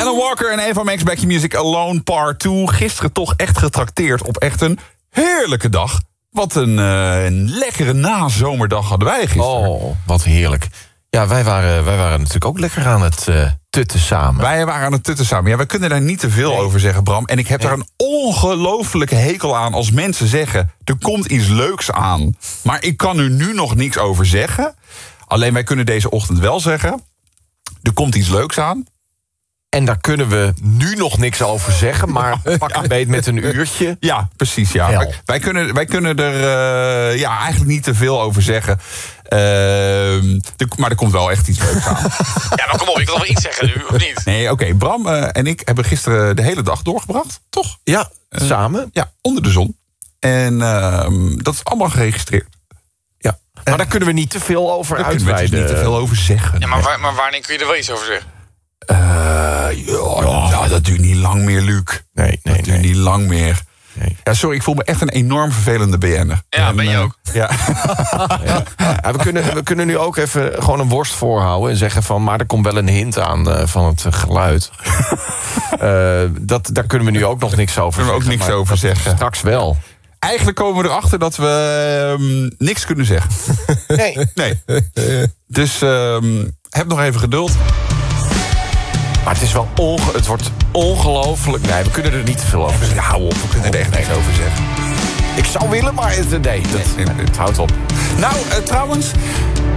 Alan Walker en Eva Max, Back Your Music Alone Part 2. Gisteren toch echt getrakteerd op echt een heerlijke dag. Wat een lekkere nazomerdag hadden wij gisteren. Oh, wat heerlijk. Ja, wij waren natuurlijk ook lekker aan het tutten samen. Wij waren aan het tutten samen. Ja, wij kunnen daar niet te veel over zeggen, Bram. En ik heb daar een ongelofelijke hekel aan als mensen zeggen... er komt iets leuks aan. Maar ik kan er nu nog niks over zeggen. Alleen wij kunnen deze ochtend wel zeggen... er komt iets leuks aan. En daar kunnen we nu nog niks over zeggen, maar pak een beet met een uurtje. Ja, precies. Ja. Wij kunnen er eigenlijk niet te veel over zeggen. Maar er komt wel echt iets leuks aan. Ja, maar kom op, ik wil wel iets zeggen nu, of niet? Nee, oké. Bram en ik hebben gisteren de hele dag doorgebracht, toch? Ja, samen. Ja, onder de zon. En dat is allemaal geregistreerd. Ja. Maar daar kunnen we niet te veel over uitweiden. Daar kunnen we dus niet te veel over zeggen. Ja, maar wanneer kun je er wel iets over zeggen? Dat duurt niet lang meer, Luc. Nee. Dat duurt niet lang meer. Nee. Ja, sorry, ik voel me echt een enorm vervelende BN'er. Ja, ben je ook. Ja. Ja, we kunnen nu ook even gewoon een worst voorhouden en zeggen van... maar er komt wel een hint aan van het geluid. Daar kunnen we nu ook nog niks over zeggen. Kunnen we ook niks over zeggen. Straks wel. Eigenlijk komen we erachter dat we niks kunnen zeggen. Nee. Dus heb nog even geduld. Maar het is wel het wordt ongelooflijk. Nee, we kunnen er niet te veel over zeggen. Ja, hou op, we kunnen er echt niks over zeggen. Ik zou willen, maar nee, het houdt op. Nou, trouwens...